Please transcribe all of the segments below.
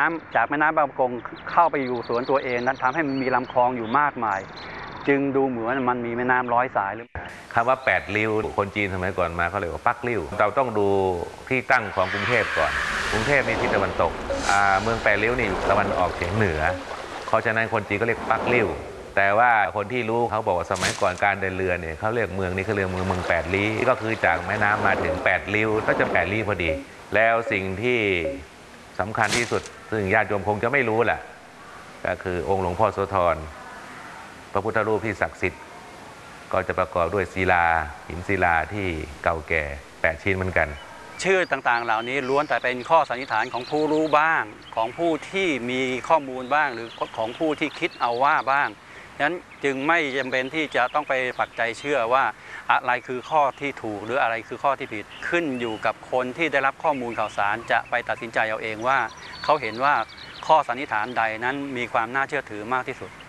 ำจากแม่น้ำบางประกงเข้าไปอยู่สวนตัวเองนั้นทำให้มันมีลำคลองอยู่มากมายจึงดูเหมือนมันมีแม่น้ำ100 สายหรือคำว่า8ริ้วคนจีนสมัยก่อนมาเขาเรียกว่าปักริ้วเราต้องดูที่ตั้งของกรุงเทพก่อนกรุงเทพนี่ทิศตะวันตกเมือง8ริ้วนี่ตะวันออกเฉียงเหนือเพราะฉะนั้นคนจีนก็เรียกปักริ้วแต่ว่าคนที่รู้เขาบอกว่าสมัยก่อนการเดินเรือเนี่ยเขาเรียกเมืองนี้เขาเรียกเมือง8ลี้ก็คือจากแม่น้ำมาถึง8ริ้วก็จะ8ลี้พอดีแล้วสิ่งที่สำคัญที่สุดซึ่งญาติโยมคงจะไม่รู้แหละก็คือองค์หลวงพ่อโสธรพระพุทธรูปที่ศักดิ์สิทธิ์ก็จะประกอบด้วยศิลาหินศิลาที่เก่าแก่8ชิ้นเหมือนกันชื่อต่างๆเหล่านี้ล้วนแต่เป็นข้อสันนิษฐานของผู้รู้บ้างของผู้ที่มีข้อมูลบ้างหรือของผู้ที่คิดเอาว่าบ้างฉะนั้นจึงไม่จำเป็นที่จะต้องไปปักใจเชื่อว่าอะไรคือข้อที่ถูกหรืออะไรคือข้อที่ผิดขึ้นอยู่กับคนที่ได้รับข้อมูลข่าวสารจะไปตัดสินใจเอาเองว่าเขาเห็นว่าข้อสันนิษฐานใดนั้นมีความน่าเชื่อถือมากที่สุด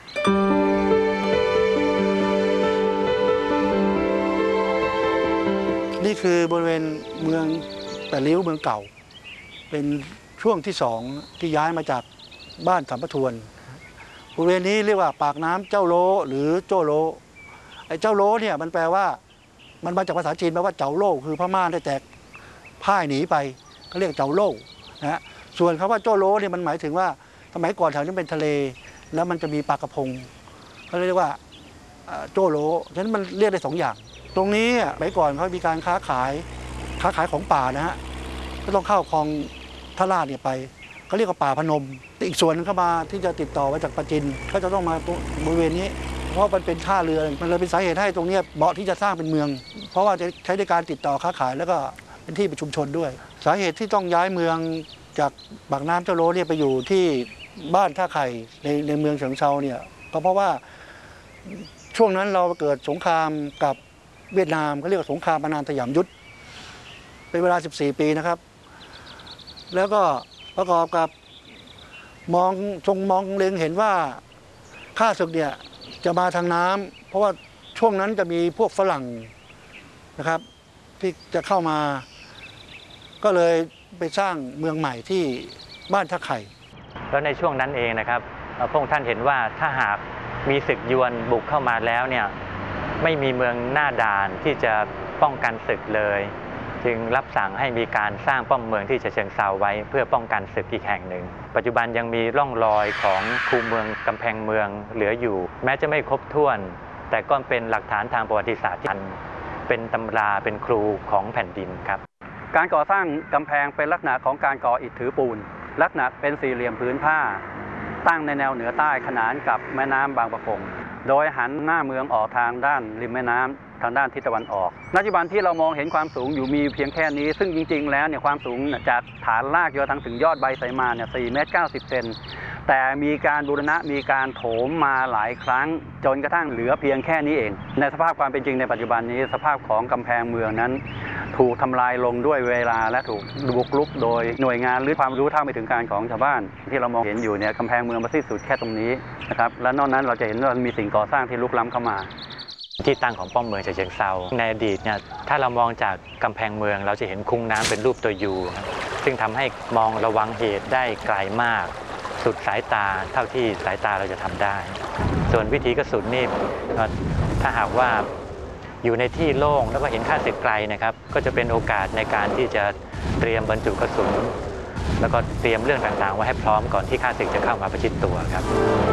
นี่คือบริเวณเมือง8ริ้วเมืองเก่าเป็นช่วงที่2ที่ย้ายมาจากบ้านสัมปทวนบริเวณนี้เรียกว่าปากน้ำเจ้าโลหรือโจ้โลไอ้เจ้าโลเนี่ยมันแปลว่ามันมาจากภาษาจีนแปลว่าเจ้าโลคือพม่าได้แตกพ่ายหนีไปก็เรียกเจ้าโลนะฮะส่วนคำว่าโจ้โลเนี่ยมันหมายถึงว่าสมัยก่อนแถวนี้เป็นทะเลแล้วมันจะมีปลากระพงเขาเรียกว่าโจ้โลฉะนั้นมันเรียกได้2 อย่างตรงนี้สมัยก่อนเขามีการค้าขายของป่านะฮะก็ต้องเข้าคลองท่าลาดเนี่ยไปเขาเรียกว่าป่าพนมอีกส่วนเข้ามาที่จะติดต่อมาจากปราจีนก็จะต้องมาบริเวณนี้เพราะมันเป็นท่าเรือมันเลยเป็นสาเหตุให้ตรงนี้เหมาะที่จะสร้างเป็นเมืองเพราะว่าจะใช้ในการติดต่อค้าขายแล้วก็เป็นที่ประชุมชนด้วยสาเหตุที่ต้องย้ายเมืองจากปากน้ำเจ้าโลเนี่ยไปอยู่ที่บ้านท่าไข่ในเมืองเฉิงเซาเนี่ยก็เพราะว่าช่วงนั้นเราเกิดสงครามกับเวียดนามเขาเรียกว่าสงครามอนันตยามยุทธเป็นเวลา14 ปีนะครับแล้วก็ประกอบกับมองเล็งเห็นว่าข้าศึกเนี่ยจะมาทางน้ำเพราะว่าช่วงนั้นจะมีพวกฝรั่งนะครับที่จะเข้ามาก็เลยไปสร้างเมืองใหม่ที่บ้านท่าไข่แล้วในช่วงนั้นเองนะครับพระองค์ท่านเห็นว่าถ้าหากมีศึกยวนบุกเข้ามาแล้วเนี่ยไม่มีเมืองหน้าด่านที่จะป้องกันศึกเลยจึงรับสั่งให้มีการสร้างป้อมเมืองที่ฉะเชิงเทราไว้เพื่อป้องกันศึกอีกแห่งหนึ่งปัจจุบันยังมีร่องรอยของคูเมืองกำแพงเมืองเหลืออยู่แม้จะไม่ครบถ้วนแต่ก็เป็นหลักฐานทางประวัติศาสตร์ที่เป็นตำราเป็นครูของแผ่นดินครับการก่อสร้างกำแพงเป็นลักษณะของการก่ออิฐถือปูนลักษณะเป็นสี่เหลี่ยมผืนผ้าตั้งในแนวเหนือใต้ขนานกับแม่น้ำบางประกงโดยหันหน้าเมืองออกทางด้านริมแม่น้ำทางด้านทิศตะวันออกปัจจุบันที่เรามองเห็นความสูงอยู่มีเพียงแค่นี้ซึ่งจริงๆแล้วเนี่ยความสูงจากฐานรากจนถึงยอดใบไสมาเนี่ย4 เมตร 90 เซนแต่มีการบูรณะมีการโถมมาหลายครั้งจนกระทั่งเหลือเพียงแค่นี้เองในสภาพความเป็นจริงในปัจจุบันนี้สภาพของกำแพงเมืองนั้นถูกทำลายลงด้วยเวลาและถูกบุกรุกโดยหน่วยงานหรือความรู้เท่าไม่ถึงการของชาวบ้านที่เรามองเห็นอยู่เนี่ยกำแพงเมืองมันสิ้นสุดแค่ตรงนี้นะครับและนอกนั้นเราจะเห็นว่ามีสิ่งก่อสร้างที่ลุกล้ำเข้ามาที่ตั้งของป้อมเมืองฉะเชิงเทราในอดีตเนี่ยถ้าเรามองจากกำแพงเมืองเราจะเห็นคุ้งน้ำเป็นรูปตัวยูซึ่งทำให้มองระวังเหตุได้ไกลมากสุดสายตาเท่าที่สายตาเราจะทำได้ส่วนวิถีกระสุนนี่ถ้าหากว่าอยู่ในที่โล่งแล้วก็เห็นข้าศึกไกลนะครับก็จะเป็นโอกาสในการที่จะเตรียมบรรจุกระสุนแล้วก็เตรียมเรื่องต่างๆไว้ให้พร้อมก่อนที่ข้าศึกจะเข้ามาประชิดตัวครับ